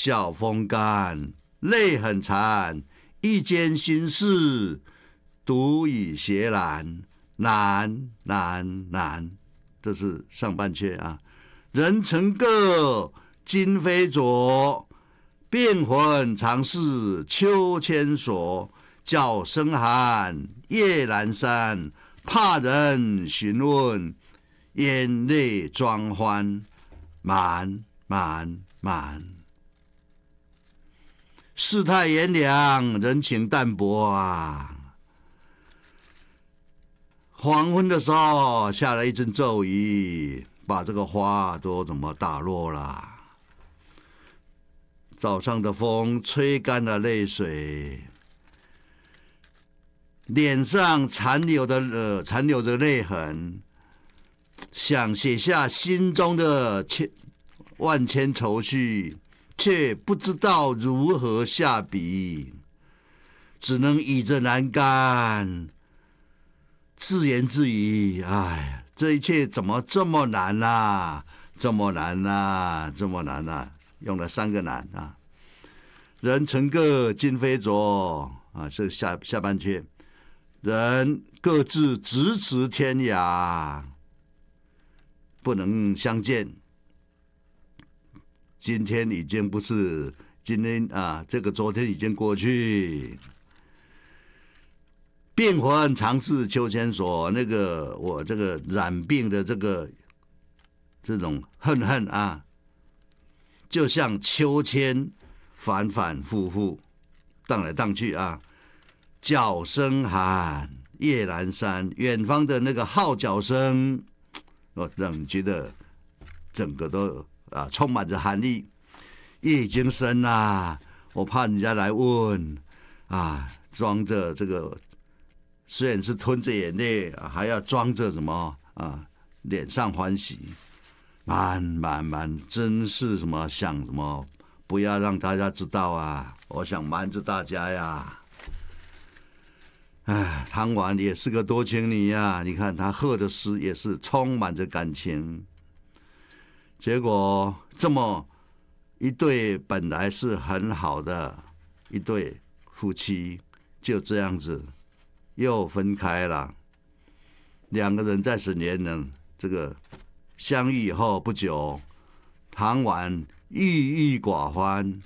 晓风干，泪很残。一间心事，独倚斜栏。难难难，这是上半阙啊。人成各，今非昨。变魂常是秋千索。角声寒，夜阑珊。怕人询问，眼泪装欢。满满满。世态炎凉，人情淡薄啊。黄昏的时候下了一阵骤雨，把这个花都怎么打落了。早上的风吹干了泪水，脸上残留着泪痕，想写下心中的万千愁绪，却不知道如何下笔，只能倚着栏杆自言自语：哎，这一切怎么这么难啊？这么难啊？这么难啊？用了3个难啊！人成各，今非昨啊，是下半阙。人各自咫尺天涯，不能相见。今天已经不是今天啊，这个昨天已经过去。变魂常是秋千索，那个我这个染病的这种恨啊，就像秋千反反复复荡来荡去啊。角声寒，夜阑珊，远方的那个号角声，让你觉得整个都充满着寒意。夜已经深啦，我怕人家来问啊，装着这个。虽然是吞着眼泪，还要装着什么啊？脸上欢喜，满，真是什么想什么，不要让大家知道啊！我想瞒着大家呀。哎，唐婉也是个多情女呀，你看她贺的诗也是充满着感情，结果这么一对本来是很好的一对夫妻，就这样子。又分开了，2个人在10年呢，这个相遇以后不久，唐婉郁郁寡欢，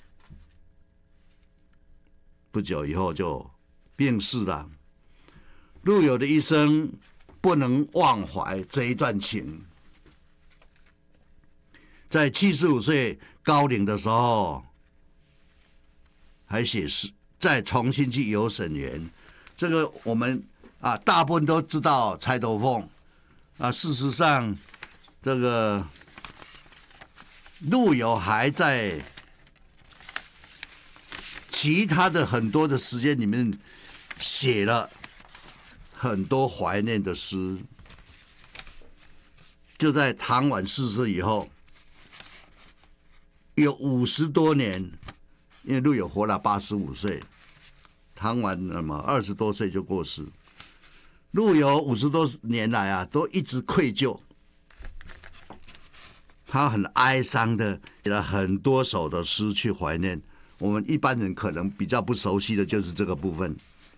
不久以后就病逝了。陆游的一生不能忘怀这一段情，在75岁高龄的时候，还写诗，再重新去游沈园。这个我们大部分都知道钗头凤事实上，这个陆游还在其他的很多的时间里面写了很多怀念的诗。就在唐婉逝世以后，有50多年，因为陆游活了85岁。唐婉20多岁就过世，陆游50多年来都一直愧疚，他很哀伤的写了很多首的诗去怀念。我们一般人可能比较不熟悉的就是这个部分。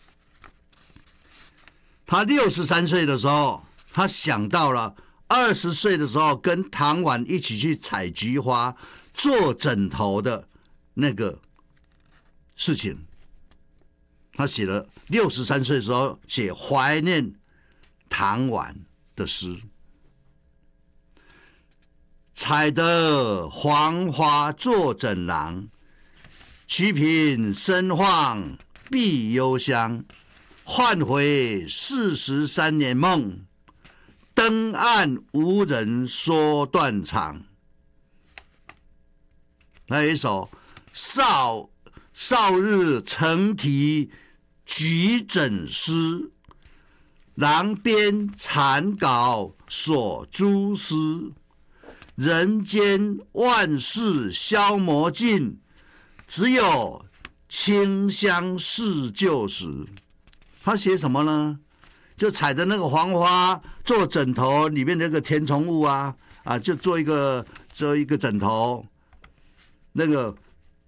他63岁的时候，他想到了20岁的时候跟唐婉一起去采菊花做枕头的那个事情。他写了63岁的时候写怀念唐婉的诗。采得黄花作枕廊，曲屏深晃碧幽香。唤回43年梦，登岸无人说断肠。还有一首少日成题举枕诗，廊边残稿锁蛛丝。人间万事消磨尽，只有清香是旧时。他写什么呢？就采的那个黄花做枕头，里面那个填充物就做一个枕头。那个